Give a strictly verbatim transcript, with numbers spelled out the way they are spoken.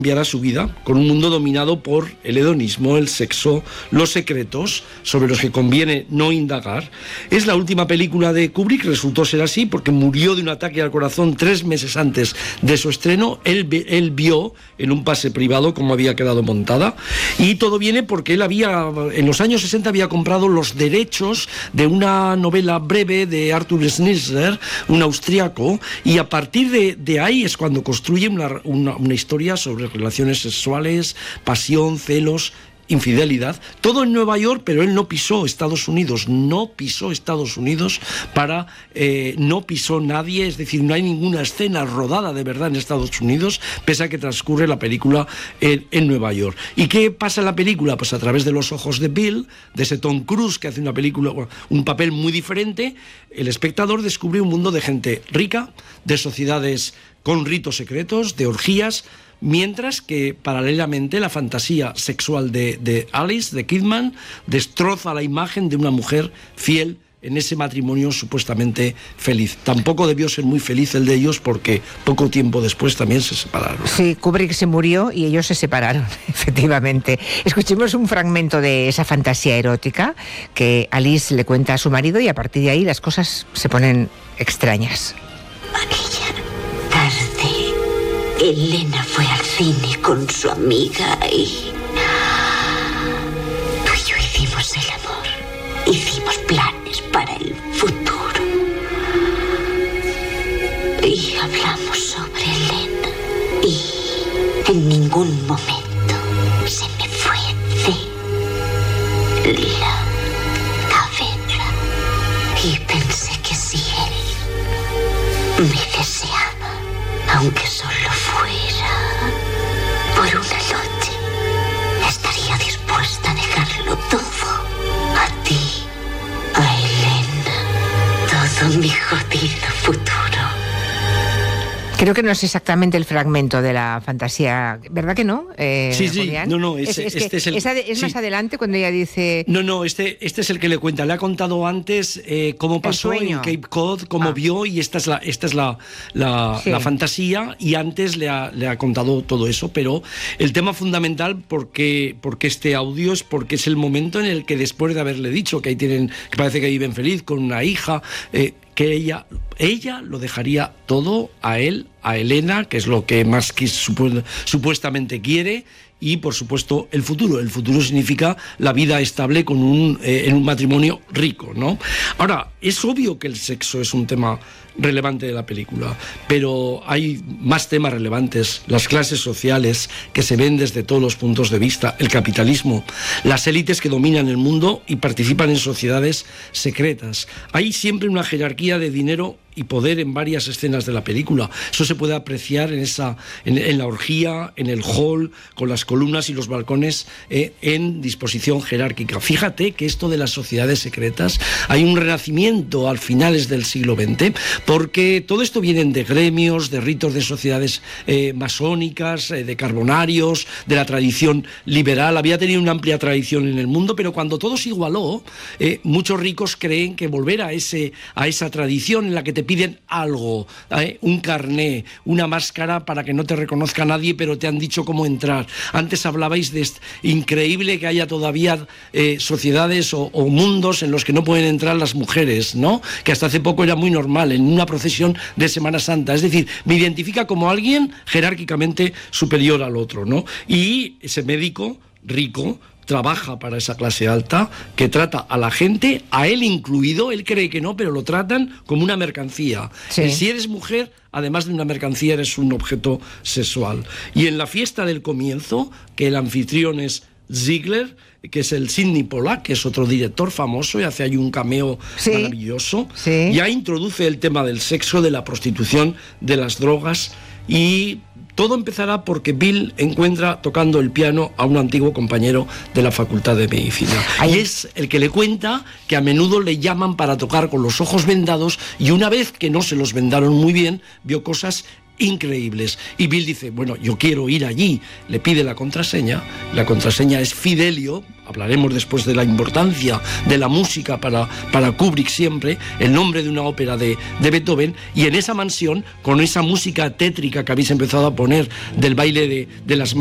cambiará su vida con un mundo dominado por el hedonismo, el sexo, los secretos sobre los que conviene no indagar. Es la última película de Kubrick, resultó ser así porque murió de un ataque al corazón tres meses antes de su estreno. Él, él vio en un pase privado cómo había quedado montada, y todo viene porque él había, en los años sesenta había comprado los derechos de una novela breve de Arthur Schnitzler, un austriaco, y a partir de, de ahí es cuando construye una, una, una historia sobre relaciones sexuales, pasión, celos, infidelidad, todo en Nueva York, pero él no pisó Estados Unidos, no pisó Estados Unidos para, eh, no pisó nadie, es decir, no hay ninguna escena rodada de verdad en Estados Unidos, pese a que transcurre la película en, en Nueva York. ¿Y qué pasa en la película? Pues a través de los ojos de Bill, de ese Tom Cruise que hace una película, un papel muy diferente, el espectador descubre un mundo de gente rica, de sociedades con ritos secretos, de orgías, mientras que paralelamente la fantasía sexual de, de Alice, de Kidman, destroza la imagen de una mujer fiel en ese matrimonio supuestamente feliz. Tampoco debió ser muy feliz el de ellos porque poco tiempo después también se separaron. Sí, Kubrick se murió y ellos se separaron, efectivamente. Escuchemos un fragmento de esa fantasía erótica que Alice le cuenta a su marido, y a partir de ahí las cosas se ponen extrañas. Aquella tarde, Elena fue al cine con su amiga y... tú y yo hicimos el amor. Hicimos planes para el futuro. Y hablamos sobre Elena. Y en ningún momento se me fue de la cabeza. Y pensé que si él me deseaba, aunque solo fuera por una noche, estaría dispuesta a dejarlo todo. A ti, a Elena, todo mi jodido futuro. Creo que no es exactamente el fragmento de la fantasía, ¿verdad que no? Eh, sí, sí, Julián? no, no, es, es, es, este que es el... Es, es sí. más adelante cuando ella dice... No, no, este, este es el que le cuenta. Le ha contado antes eh, cómo pasó en Cape Cod, cómo ah. vio, y esta es la, esta es la, la, sí. la fantasía, y antes le ha, le ha contado todo eso, pero el tema fundamental porque, porque este audio es porque es el momento en el que, después de haberle dicho que ahí tienen, que parece que viven feliz con una hija, eh, que ella, ella lo dejaría todo a él, a Elena, que es lo que más supu- supuestamente quiere, y por supuesto el futuro. El futuro significa la vida estable con un, eh, en un matrimonio rico, ¿no? Ahora, es obvio que el sexo es un tema relevante de la película, pero hay más temas relevantes: las clases sociales que se ven desde todos los puntos de vista, el capitalismo, las élites que dominan el mundo y participan en sociedades secretas. Hay siempre una jerarquía de dinero y poder en varias escenas de la película. Eso se puede apreciar en esa en, en la orgía, en el hall, con las columnas y los balcones eh, en disposición jerárquica. Fíjate que esto de las sociedades secretas, hay un renacimiento al finales del siglo veinte, porque todo esto viene de gremios, de ritos de sociedades eh, masónicas, eh, de carbonarios, de la tradición liberal. Había tenido una amplia tradición en el mundo, pero cuando todo se igualó, eh, muchos ricos creen que volver a, ese, a esa tradición en la que te piden algo, ¿eh? Un carné, una máscara para que no te reconozca nadie, pero te han dicho cómo entrar. Antes hablabais de este increíble que haya todavía eh, sociedades o, o mundos en los que no pueden entrar las mujeres, ¿no? Que hasta hace poco era muy normal en una procesión de Semana Santa. Es decir, me identifica como alguien jerárquicamente superior al otro, ¿no? Y ese médico rico trabaja para esa clase alta que trata a la gente, a él incluido, él cree que no, pero lo tratan como una mercancía. Sí. Y si eres mujer, además de una mercancía, eres un objeto sexual. Y en la fiesta del comienzo, que el anfitrión es Ziegler, que es el Sidney Pollack, que es otro director famoso y hace ahí un cameo sí. maravilloso, sí. ya introduce el tema del sexo, de la prostitución, de las drogas, y todo empezará porque Bill encuentra tocando el piano a un antiguo compañero de la Facultad de Medicina. Ahí es el que le cuenta que a menudo le llaman para tocar con los ojos vendados, y una vez que no se los vendaron muy bien, vio cosas increíbles. Y Bill dice, bueno, yo quiero ir allí, le pide la contraseña, la contraseña es Fidelio, hablaremos después de la importancia de la música para, para Kubrick siempre, el nombre de una ópera de, de Beethoven, y en esa mansión, con esa música tétrica que habéis empezado a poner del baile de, de las